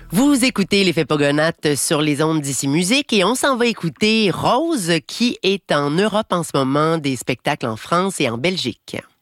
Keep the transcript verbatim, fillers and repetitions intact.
Vous écoutez l'effet Pogonates sur les ondes d'Ici Musique et on s'en va écouter Rose qui est en Europe en ce moment, des spectacles en France et en Belgique.